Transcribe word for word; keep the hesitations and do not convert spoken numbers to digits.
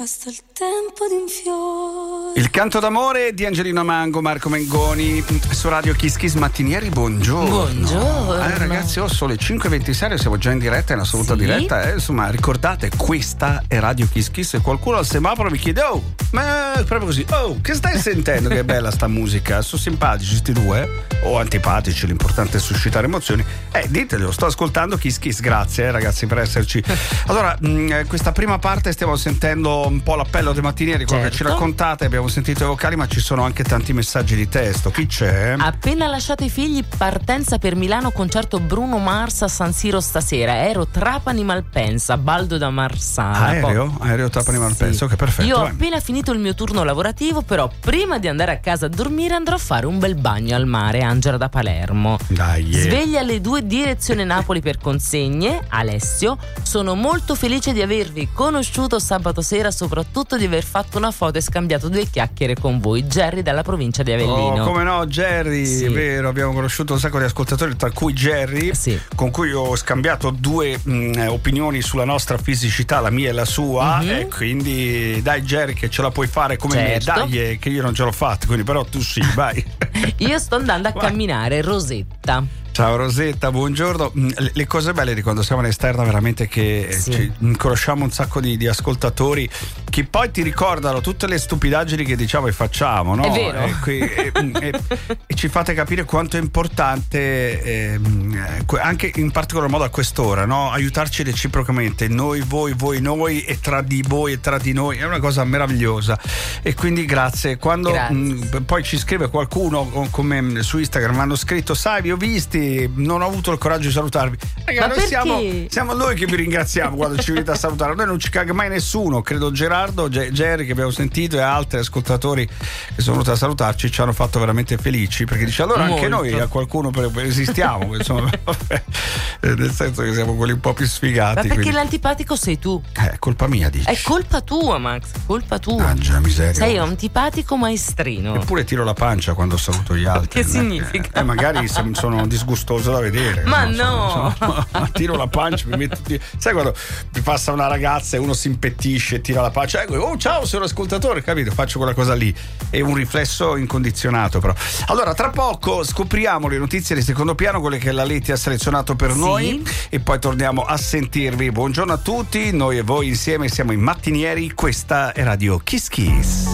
Basta il tempo di un fiore. Il canto d'amore di Angelino Mango, Marco Mengoni su Radio Kiss Kiss Mattinieri. Buongiorno. Buongiorno. Eh, ragazzi, oh, sono le cinque e ventisei, siamo già in diretta, in assoluta sì. diretta. Eh, insomma, ricordate, questa è Radio Kiss Kiss. E qualcuno al semaforo mi chiede: oh, ma è proprio così, oh, che stai sentendo? Che bella sta musica. Sono simpatici sti due, o antipatici, l'importante è suscitare emozioni. Eh, ditelo, sto ascoltando Kiss Kiss. Grazie, eh, ragazzi, per esserci. Allora, mh, questa prima parte stiamo sentendo un po' l'appello dei mattinieri, quello certo. che ci raccontate. Abbiamo sentito i vocali, ma ci sono anche tanti messaggi di testo. Chi c'è? Appena lasciato i figli, partenza per Milano, concerto Bruno Mars a San Siro stasera. Aereo Trapani Malpensa, Baldo da Marsala. Aereo? Aereo Trapani Malpensa, sì. ok, perfetto. Io ho vai. appena finito il mio turno lavorativo, però prima di andare a casa a dormire andrò a fare un bel bagno al mare. Angela da Palermo. Dai. Sveglia alle due, direzione Napoli per consegne. Alessio, sono molto felice di avervi conosciuto sabato sera, soprattutto di aver fatto una foto e scambiato due chiacchiere con voi. Jerry dalla provincia di Avellino. Oh, come no, Jerry, sì. È vero, abbiamo conosciuto un sacco di ascoltatori, tra cui Jerry, sì. con cui ho scambiato due mh, opinioni sulla nostra fisicità, la mia e la sua, mm-hmm. E quindi dai Jerry che ce la puoi fare come certo. me, dai che io non ce l'ho fatta, quindi però tu sì, vai. Io sto andando a vai. camminare, Rosetta. Ciao Rosetta, buongiorno. Le cose belle di quando siamo all'esterno veramente che sì. ci, conosciamo un sacco di, di ascoltatori che poi ti ricordano tutte le stupidaggini che diciamo e facciamo, no? È vero. E, e, e, e ci fate capire quanto è importante eh, anche in particolar modo a quest'ora, no? Aiutarci reciprocamente, noi, voi, voi, noi, e tra di voi e tra di noi, è una cosa meravigliosa. E quindi grazie. Quando grazie. mh, poi ci scrive qualcuno, come su Instagram hanno scritto: sai, vi ho visti, non ho avuto il coraggio di salutarvi. Ragazzi, noi siamo, siamo noi che vi ringraziamo quando ci venite a salutare. Noi non ci caga mai nessuno. Credo Gerardo, G- Jerry che abbiamo sentito e altri ascoltatori che sono venuti a salutarci ci hanno fatto veramente felici, perché dice allora anche molto. noi a qualcuno per, per esistiamo, insomma, nel senso che siamo quelli un po' più sfigati. Ma perché quindi... l'antipatico sei tu. È colpa mia, dici? È colpa tua, Max, colpa tua. Mangia miseria. Sei antipatico maestrino. Eppure tiro la pancia quando saluto gli altri. Che significa? Eh, magari sono disgustoso da vedere. Ma no, no, sono, sono, tiro la pancia, mi metto. Sai quando mi passa una ragazza e uno si impettisce e tira la pancia? Ecco, oh ciao, sono ascoltatore, capito? Faccio quella cosa lì. È un riflesso incondizionato, però. Allora, tra poco scopriamo le notizie di secondo piano, quelle che la Leti ha selezionato per sì. noi, e poi torniamo a sentirvi. Buongiorno a tutti, noi e voi insieme siamo i mattinieri. Questa è Radio Kiss Kiss.